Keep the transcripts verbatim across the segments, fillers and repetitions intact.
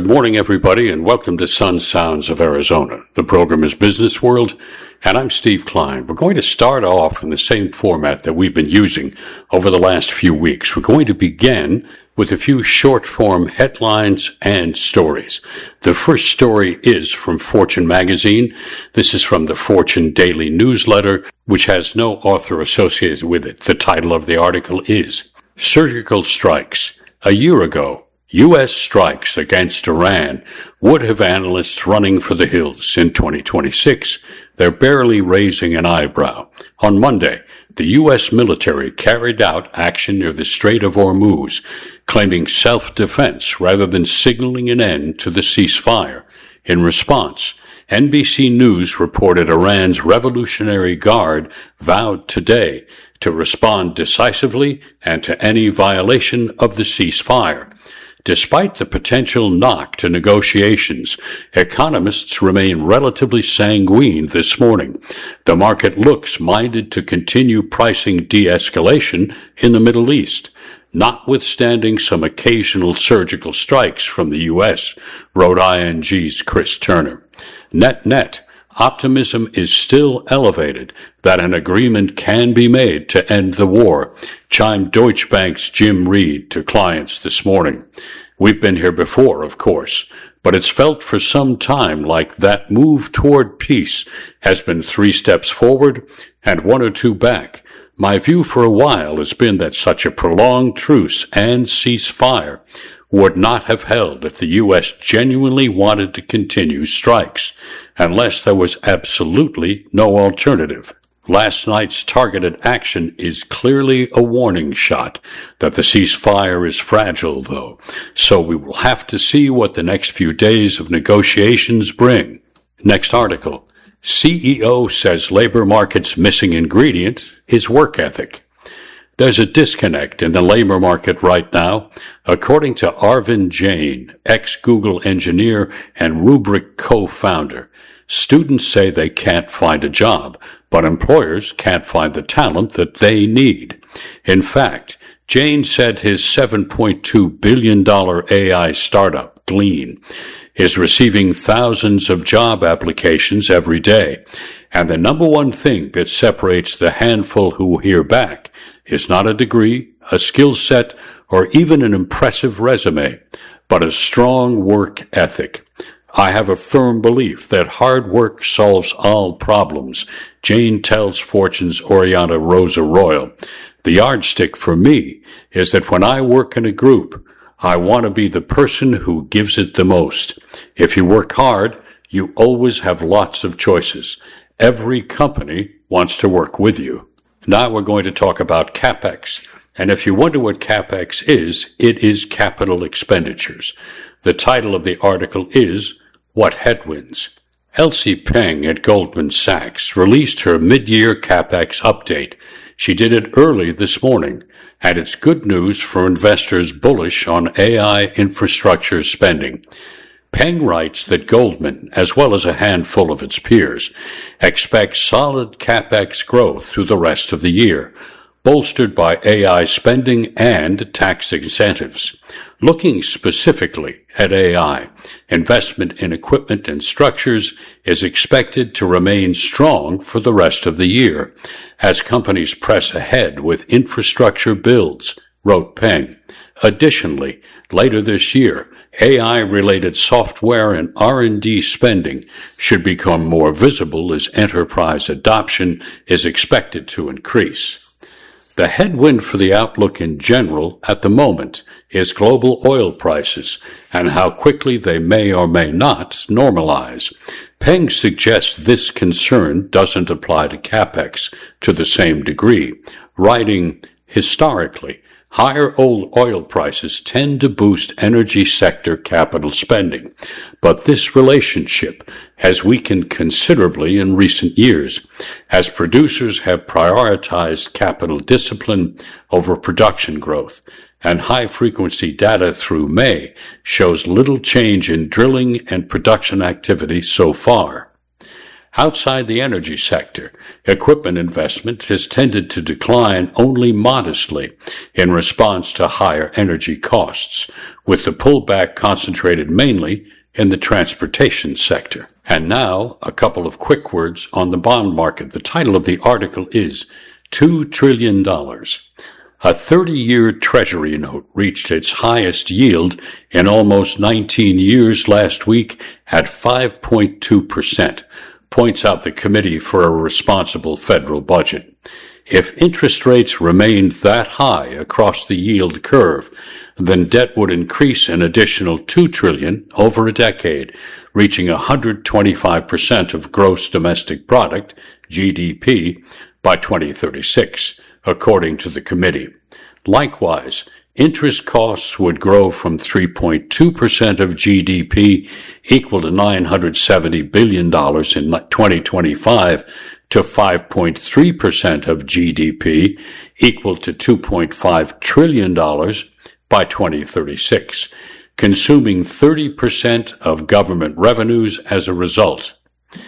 Good morning, everybody, and welcome to Sun Sounds of Arizona. The program is Business World, and I'm Steve Klein. We're going to start off in the same format that we've been using over the last few weeks. We're going to begin with a few short-form headlines and stories. The first story is from Fortune magazine. This is from the Fortune Daily Newsletter, which has no author associated with it. The title of the article is Surgical Strikes. A year ago, U S strikes against Iran would have analysts running for the hills. In twenty twenty-six, they're barely raising an eyebrow. On Monday, the U S military carried out action near the Strait of Hormuz, claiming self-defense rather than signaling an end to the ceasefire. In response, N B C News reported Iran's Revolutionary Guard vowed today to respond decisively and to any violation of the ceasefire. Despite the potential knock to negotiations, economists remain relatively sanguine this morning. The market looks minded to continue pricing de-escalation in the Middle East, notwithstanding some occasional surgical strikes from the U S, wrote I N G's Chris Turner. Net-net, optimism is still elevated that an agreement can be made to end the war, chimed Deutsche Bank's Jim Reed to clients this morning. We've been here before, of course, but it's felt for some time like that move toward peace has been three steps forward and one or two back. My view for a while has been that such a prolonged truce and ceasefire would not have held if the U S genuinely wanted to continue strikes, unless there was absolutely no alternative. Last night's targeted action is clearly a warning shot that the ceasefire is fragile, though, so we will have to see what the next few days of negotiations bring. Next article. C E O says labor market's missing ingredient is work ethic. There's a disconnect in the labor market right now, according to Arvind Jain, ex-Google engineer and Rubrik co-founder. Students say they can't find a job, but employers can't find the talent that they need. In fact, Jain said his seven point two billion dollars A I startup, Glean, is receiving thousands of job applications every day, and the number one thing that separates the handful who hear back is not a degree, a skill set, or even an impressive resume, but a strong work ethic. I have a firm belief that hard work solves all problems, Jain tells Fortune's Oriana Rosa Royal. The yardstick for me is that when I work in a group, I want to be the person who gives it the most. If you work hard, you always have lots of choices. Every company wants to work with you. Now we're going to talk about CapEx. And if you wonder what CapEx is, it is capital expenditures. The title of the article is What Headwinds? Elsie Peng at Goldman Sachs released her mid-year CapEx update. She did it early this morning, and it's good news for investors bullish on A I infrastructure spending. Peng writes that Goldman, as well as a handful of its peers, expects solid CapEx growth through the rest of the year, bolstered by A I spending and tax incentives. Looking specifically at A I, investment in equipment and structures is expected to remain strong for the rest of the year, as companies press ahead with infrastructure builds, wrote Peng. Additionally, later this year, A I-related software and R and D spending should become more visible as enterprise adoption is expected to increase. The headwind for the outlook in general at the moment is global oil prices and how quickly they may or may not normalize. Peng suggests this concern doesn't apply to CapEx to the same degree, writing, historically, higher oil prices tend to boost energy sector capital spending, but this relationship has weakened considerably in recent years as producers have prioritized capital discipline over production growth, and high-frequency data through May shows little change in drilling and production activity so far. Outside the energy sector, equipment investment has tended to decline only modestly in response to higher energy costs, with the pullback concentrated mainly in the transportation sector. And now, a couple of quick words on the bond market. The title of the article is two trillion dollars. A thirty-year Treasury note reached its highest yield in almost nineteen years last week at five point two percent. Points out the Committee for a Responsible Federal Budget. If interest rates remained that high across the yield curve, then debt would increase an additional two trillion dollars over a decade, reaching one hundred twenty-five percent of gross domestic product, G D P, by twenty thirty-six, according to the committee. Likewise, interest costs would grow from three point two percent of G D P, equal to nine hundred seventy billion dollars in twenty twenty-five, to five point three percent of G D P, equal to two point five trillion dollars by twenty thirty-six, consuming thirty percent of government revenues as a result.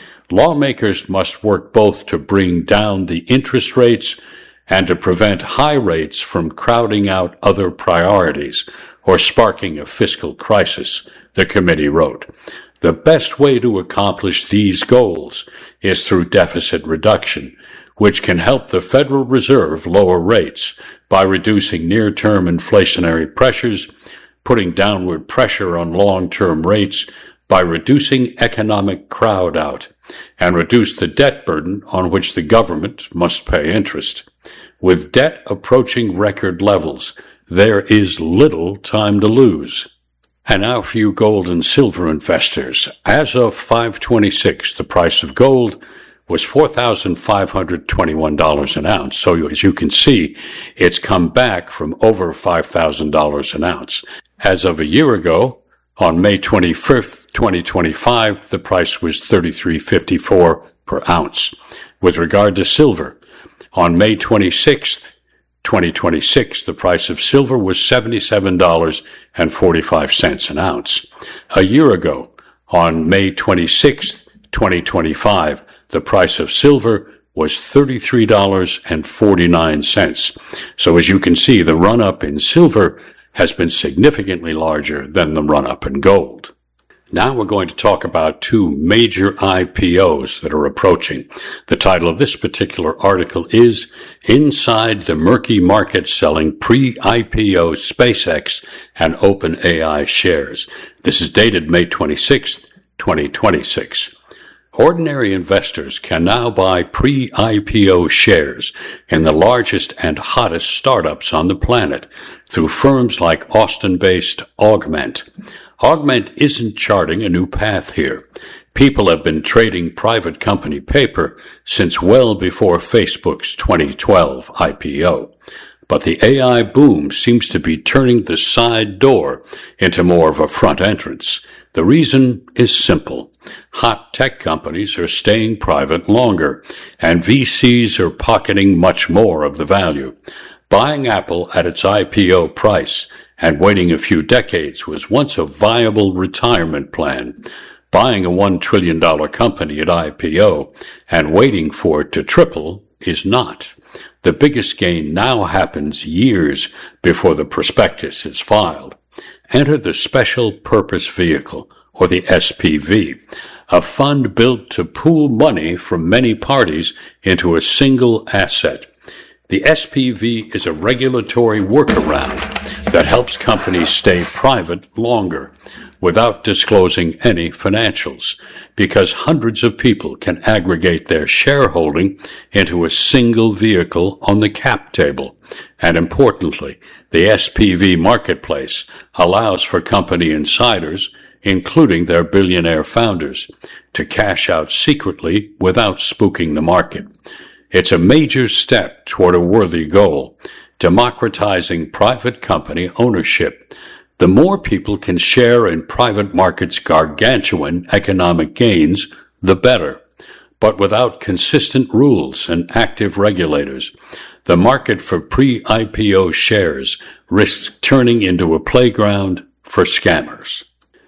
Lawmakers must work both to bring down the interest rates and to prevent high rates from crowding out other priorities or sparking a fiscal crisis, the committee wrote. The best way to accomplish these goals is through deficit reduction, which can help the Federal Reserve lower rates by reducing near-term inflationary pressures, putting downward pressure on long-term rates by reducing economic crowd out, and reduce the debt burden on which the government must pay interest. With debt approaching record levels, there is little time to lose. And now for you gold and silver investors. As of five twenty-six, the price of gold was four thousand five hundred twenty-one dollars an ounce. So as you can see, it's come back from over five thousand dollars an ounce. As of a year ago, on May twenty-fifth, twenty twenty-five, the price was thirty-three fifty-four per ounce. With regard to silver, on May twenty-sixth, twenty twenty-six, the price of silver was seventy-seven dollars and forty-five cents an ounce. A year ago, on May twenty-sixth, twenty twenty-five, the price of silver was thirty-three dollars and forty-nine cents. So as you can see, the run-up in silver has been significantly larger than the run-up in gold. Now we're going to talk about two major I P Os that are approaching. The title of this particular article is Inside the Murky Market Selling Pre-I P O SpaceX and OpenAI Shares. This is dated May twenty-sixth, twenty twenty-six. Ordinary investors can now buy pre-I P O shares in the largest and hottest startups on the planet through firms like Austin-based Augment. Augment isn't charting a new path here. People have been trading private company paper since well before Facebook's twenty twelve I P O. But the A I boom seems to be turning the side door into more of a front entrance. The reason is simple. Hot tech companies are staying private longer, and V Cs are pocketing much more of the value. Buying Apple at its I P O price and waiting a few decades was once a viable retirement plan. Buying a one trillion dollars company at I P O and waiting for it to triple is not. The biggest gain now happens years before the prospectus is filed. Enter the Special Purpose Vehicle, or the S P V, a fund built to pool money from many parties into a single asset. The S P V is a regulatory workaround that helps companies stay private longer without disclosing any financials, because hundreds of people can aggregate their shareholding into a single vehicle on the cap table. And importantly, the S P V marketplace allows for company insiders, including their billionaire founders, to cash out secretly without spooking the market. It's a major step toward a worthy goal, democratizing private company ownership. The more people can share in private markets' gargantuan economic gains, the better. But without consistent rules and active regulators, the market for pre-I P O shares risks turning into a playground for scammers.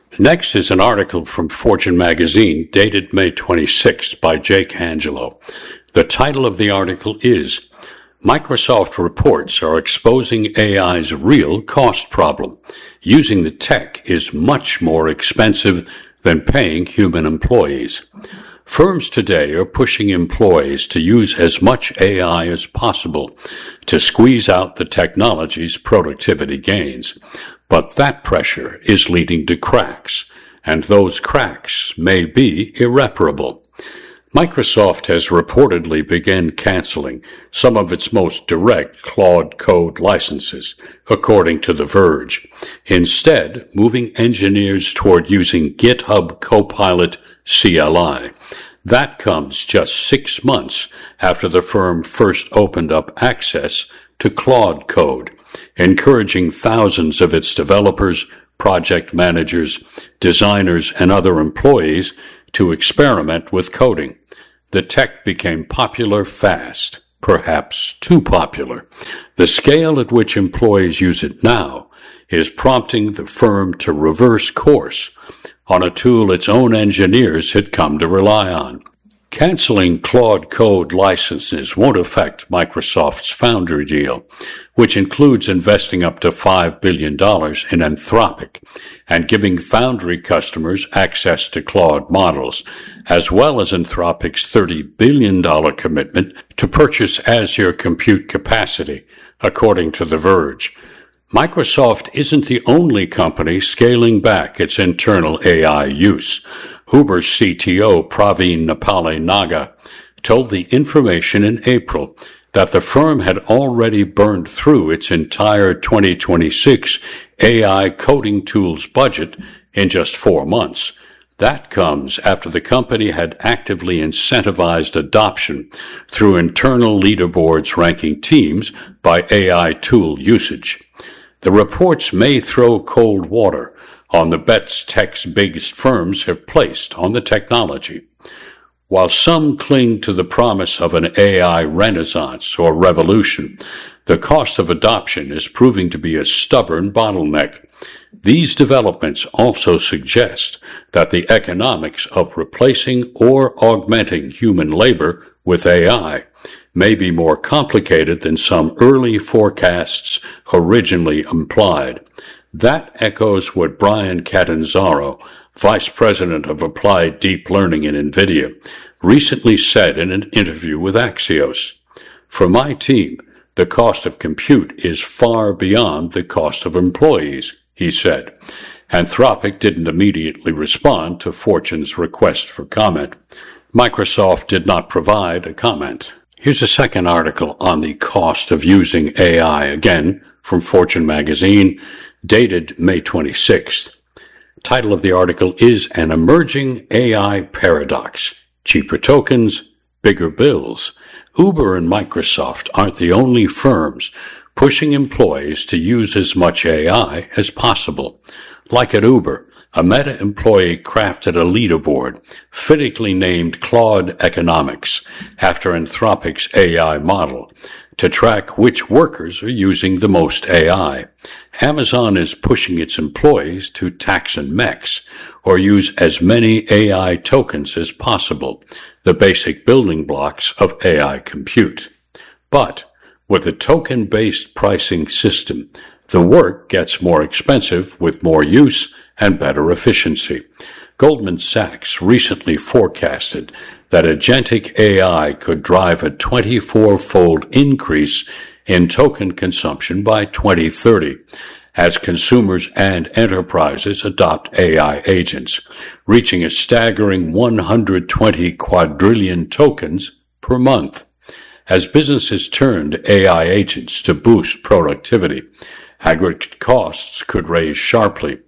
Next is an article from Fortune magazine dated May twenty-sixth by Jake Angelo. The title of the article is Microsoft Reports Are Exposing A I's Real Cost Problem. Using the tech is much more expensive than paying human employees. Firms today are pushing employees to use as much A I as possible to squeeze out the technology's productivity gains. But that pressure is leading to cracks, and those cracks may be irreparable. Microsoft has reportedly begun canceling some of its most direct Claude Code licenses, according to The Verge, instead moving engineers toward using GitHub Copilot C L I. That comes just six months after the firm first opened up access to Claude Code, encouraging thousands of its developers, project managers, designers, and other employees to experiment with coding. The tech became popular fast, perhaps too popular. The scale at which employees use it now is prompting the firm to reverse course on a tool its own engineers had come to rely on. Canceling Claude Code licenses won't affect Microsoft's Foundry deal, which includes investing up to five billion dollars in Anthropic and giving Foundry customers access to Claude models, as well as Anthropic's thirty billion dollars commitment to purchase Azure compute capacity, according to The Verge. Microsoft isn't the only company scaling back its internal A I use. Uber's C T O Praveen Napali Naga told The Information in April that the firm had already burned through its entire twenty twenty-six A I coding tools budget in just four months. That comes after the company had actively incentivized adoption through internal leaderboards ranking teams by A I tool usage. The reports may throw cold water on the bets tech's biggest firms have placed on the technology. While some cling to the promise of an A I renaissance or revolution, the cost of adoption is proving to be a stubborn bottleneck. These developments also suggest that the economics of replacing or augmenting human labor with A I may be more complicated than some early forecasts originally implied. That echoes what Brian Catanzaro, Vice President of Applied Deep Learning at NVIDIA, recently said in an interview with Axios. For my team, the cost of compute is far beyond the cost of employees, he said. Anthropic didn't immediately respond to Fortune's request for comment. Microsoft did not provide a comment. Here's a second article on the cost of using A I, again from Fortune magazine, dated May twenty-sixth. Title of the article is An Emerging A I Paradox. Cheaper tokens, bigger bills. Uber and Microsoft aren't the only firms pushing employees to use as much A I as possible. Like at Uber, a Meta employee crafted a leaderboard, fittingly named Claude Economics, after Anthropic's A I model, to track which workers are using the most A I. Amazon is pushing its employees to tax and mex, or use as many A I tokens as possible, the basic building blocks of A I compute. But with a token-based pricing system, the work gets more expensive with more use and better efficiency. Goldman Sachs recently forecasted that agentic A I could drive a twenty-four-fold increase in token consumption by twenty thirty, as consumers and enterprises adopt A I agents, reaching a staggering one hundred twenty quadrillion tokens per month. As businesses turn to A I agents to boost productivity, aggregate costs could rise sharply.